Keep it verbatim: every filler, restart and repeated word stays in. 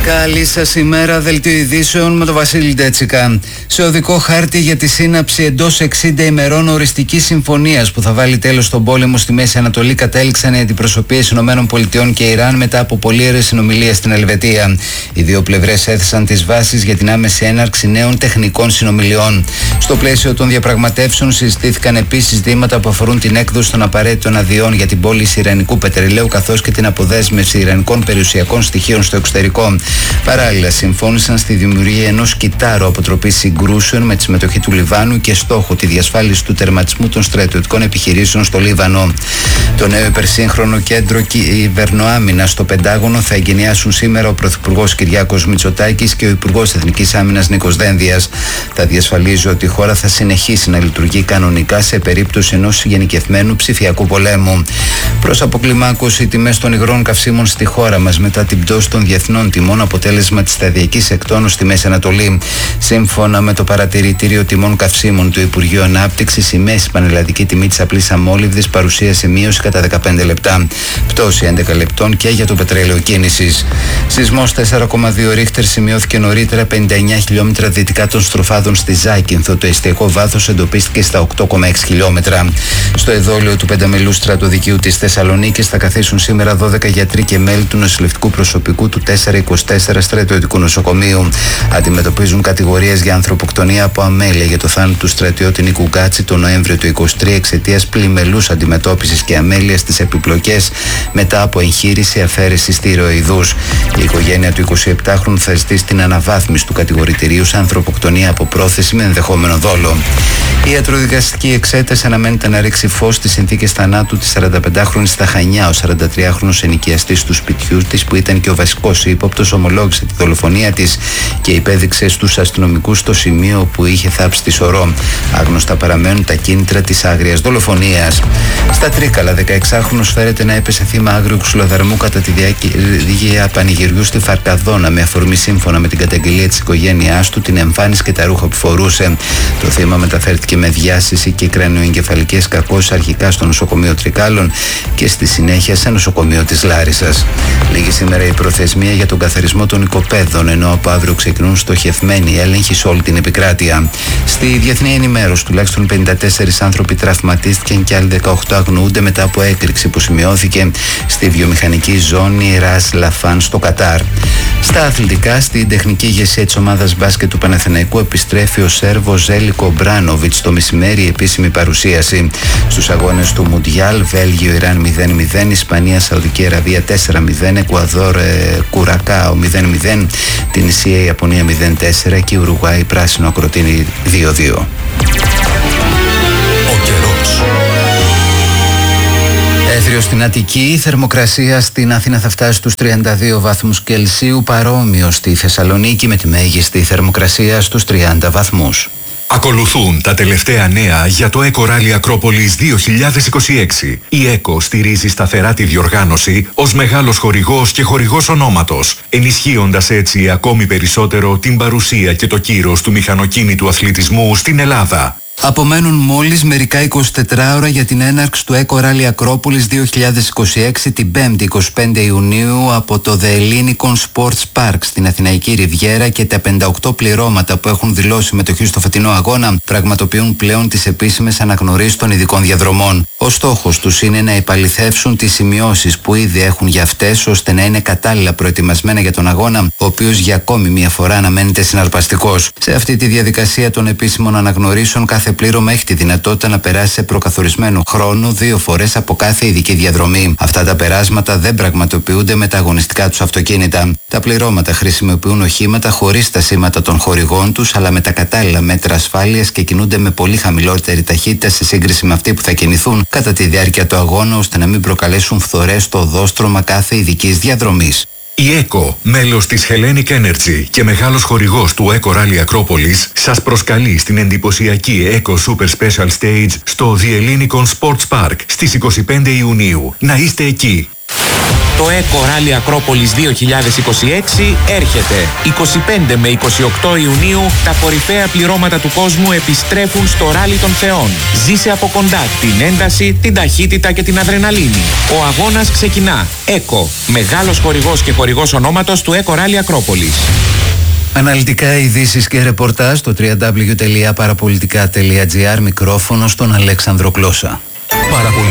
Καλή σας ημέρα, δελτίο ειδήσεων με τον Βασίλη Ντέτσικα. Σε οδικό χάρτη για τη σύναψη εντός εξήντα ημερών οριστικής συμφωνίας που θα βάλει τέλος στον πόλεμο στη Μέση Ανατολή κατέληξαν οι αντιπροσωπείες ΗΠΑ και Ιράν μετά από πολύωρες συνομιλίες στην Ελβετία. Οι δύο πλευρές έθεσαν τις βάσεις για την άμεση έναρξη νέων τεχνικών συνομιλιών. Στο πλαίσιο των διαπραγματεύσεων συζητήθηκαν επίσης ζητήματα που αφορούν την έκδοση των απαραίτητων αδειών για την πώληση ιρανικού πετρελαίου καθώς και την αποδέσμευση ιρανικών περιουσιακών στοιχείων στο εξωτερικό. Παράλληλα, συμφώνησαν στη δημιουργία ενός κυτάρου αποτροπής συγκρούσεων με τη συμμετοχή του Λιβάνου και στόχο τη διασφάλιση του τερματισμού των στρατιωτικών επιχειρήσεων στο Λίβανο. Το νέο υπερσύγχρονο κέντρο κυβερνοάμυνας στο Πεντάγωνο θα εγκαινιάσουν σήμερα ο Πρωθυπουργός Κυριάκος Μητσοτάκης και ο Υπουργός Εθνικής Άμυνας Νίκος Δένδιας. Θα διασφαλίζει ότι η χώρα θα συνεχίσει να λειτουργεί κανονικά σε περίπτωση ενός γενικευμένου ψηφιακού πολέμου. Προς αποκλιμάκωση, οι τιμές των υγρών καυσίμων στη χώρα μας μετά την πτώση των διεθνών τιμών αποτέλεσμα της σταδιακής εκτόνωσης στη Μέση Ανατολή. Σύμφωνα με το παρατηρητήριο τιμών καυσίμων του Υπουργείου Ανάπτυξης, η μέση πανελλαδική τιμή της απλής αμόλυβδης παρουσίασε μείωση κατά δεκαπέντε λεπτά, πτώση έντεκα λεπτών και για το πετρέλαιο κίνησης. Σεισμός τέσσερα κόμμα δύο ρίχτερ σημειώθηκε νωρίτερα πενήντα εννέα χιλιόμετρα δυτικά των Στροφάδων στη Ζάκυνθο. Το εστιακό βάθος εντοπίστηκε στα οκτώ κόμμα έξι χιλιόμετρα. Στο εδόλιο του πενταμελού στρατοδικείου της Θεσσαλονίκης θα καθίσουν σήμερα δώδεκα γιατροί και μέλη του νοσηλευτικού προσωπικού του τετρακόσια είκοσι τέσσερα στρατιωτικού νοσοκομείου. Αντιμετωπίζουν κατηγορίες για ανθρωποκτονία από αμέλεια για το θάνατο του στρατιώτη Νίκου Γκάτση το Νοέμβριο του είκοσι τρία εξαιτίας πλημελούς αντιμετώπισης και αμέλειας στις επιπλοκές μετά από εγχείρηση αφαίρεσης τυροειδούς. Η οικογένεια του εικοσιεπτάχρονου θα ζητήσει την αναβάθμιση του κατηγορητηρίου σε ανθρωποκτονία από πρόθεση με ενδεχόμενο δόλο. Η ιατροδικαστική εξέταση αναμένεται να ρίξει φως στις συνθήκες θανάτου της σαρανταπεντάχρονης στα Χανιά. Ο σαραντατριάχρονος ενοικιαστής του σπιτιού της, που ήταν και ο βασικός ύποπτος, ομολόγησε τη δολοφονία της και υπέδειξε στους αστυνομικούς το σημείο που είχε θάψει τη σωρό. Άγνωστα παραμένουν τα κίνητρα της άγριας δολοφονίας. Στα Τρίκαλα, δεκαεξάχρονος φέρεται να έπεσε θύμα άγριου ξυλοδαρμού κατά τη διάρκεια πανηγυριού στη Φαρκαδόνα, με αφορμή, σύμφωνα με την καταγγελία της οικογένειάς του, την εμφάνιση και τα ρούχα που φορούσε. Το θύμα μεταφέρθηκε με διάσηση και κρανιοεγκεφαλικές κακώσεις αρχικά στο νοσοκομείο Τρικάλων και στη συνέχεια σε νοσοκομείο της Λάρισσας. Λίγη σήμερα η προθεσμία για τον καθαρισμό των οικοπαίδων, ενώ από αύριο ξεκινούν στοχευμένοι έλεγχοι σε όλη την επικράτεια. Στη διεθνή ενημέρωση, τουλάχιστον πενήντα τέσσερις άνθρωποι τραυματίστηκαν και άλλοι δεκαοκτώ αγνοούνται μετά από έκρηξη που σημειώθηκε στη βιομηχανική ζώνη Ρας Λαφάν στο Κατάρ. Στα αθλητικά, στην τεχνική ηγεσία της ομάδας μπάσκετ του Παναθηναϊκού επιστρέφει ο Σέρβος Ζέλικο Μπράνοβιτς το μεσημέρι, επίσημη παρουσίαση. Στους αγώνες του Μουντιάλ, Βέλγιο Ιράν μηδέν μηδέν, Ισπανία Σαουδική Αραβία τέσσερα μηδέν, Εκουαδόρ ε, Κουρακάο μηδέν μηδέν, την Ισία Ιαπωνία μηδέν τέσσερα και η Ουρουγουάη πράσινο ακροτήνι δύο δύο. Ο καιρός. Έθριο στην Αττική, η θερμοκρασία στην Αθήνα θα φτάσει στους τριάντα δύο βαθμούς Κελσίου, παρόμοιο στη Θεσσαλονίκη με τη μέγιστη θερμοκρασία στους τριάντα βαθμούς. Ακολουθούν τα τελευταία νέα για το Eco Rally Ακρόπολης δύο χιλιάδες είκοσι έξι. Η ECO στηρίζει σταθερά τη διοργάνωση ως μεγάλος χορηγός και χορηγός ονόματος, ενισχύοντας έτσι ακόμη περισσότερο την παρουσία και το κύρος του μηχανοκίνητου αθλητισμού στην Ελλάδα. Απομένουν μόλις μερικά εικοσιτετράωρα για την έναρξη του Eco Rally Ακρόπολης δύο χιλιάδες είκοσι έξι την Πέμπτη εικοστή πέμπτη Ιουνίου από το The Ellinikon Sports Park στην Αθηναϊκή Ριβιέρα, και τα πενήντα οκτώ πληρώματα που έχουν δηλώσει συμμετοχή στο φετινό αγώνα πραγματοποιούν πλέον τις επίσημες αναγνωρίσεις των ειδικών διαδρομών. Ο στόχος τους είναι να επαληθεύσουν τις σημειώσεις που ήδη έχουν για αυτές, ώστε να είναι κατάλληλα προετοιμασμένα για τον αγώνα, ο οποίος για ακόμη μια φορά αναμένεται συναρπαστικός. Σε αυτή τη διαδικασία των επίσημων αναγνωρίσεων, κάθε πλήρωμα έχει τη δυνατότητα να περάσει σε προκαθορισμένο χρόνο δύο φορές από κάθε ειδική διαδρομή. Αυτά τα περάσματα δεν πραγματοποιούνται με τα αγωνιστικά τους αυτοκίνητα. Τα πληρώματα χρησιμοποιούν οχήματα χωρίς τα σήματα των χορηγών τους, αλλά με τα κατάλληλα μέτρα ασφάλειας και κινούνται με πολύ χαμηλότερη ταχύτητα σε σύγκριση με αυτή που θα κινηθούν κατά τη διάρκεια του αγώνα, ώστε να μην προκαλέσουν φθορές στο οδόστρωμα κάθε ειδικής διαδρομής. Η ECO, μέλος της Hellenic Energy και μεγάλος χορηγός του Eco Rally Ακρόπολης, σας προσκαλεί στην εντυπωσιακή ECO Super Special Stage στο The Ellinikon Sports Park στις εικοστή πέμπτη Ιουνίου. Να είστε εκεί! Το Eco Rally Acropolis δύο χιλιάδες είκοσι έξι έρχεται. είκοσι πέντε με είκοσι οκτώ Ιουνίου τα κορυφαία πληρώματα του κόσμου επιστρέφουν στο Ράλι των Θεών. Ζήσε από κοντά την ένταση, την ταχύτητα και την αδρεναλίνη. Ο αγώνας ξεκινά. Eco, μεγάλος χορηγός και χορηγός ονόματος του Eco Rally Acropolis. Αναλυτικά ειδήσεις και ρεπορτάζ στο double-u double-u double-u τελεία παραπολιτικά τελεία τζι άρ. Μικρόφωνο στον Αλέξανδρο Κλώσσα.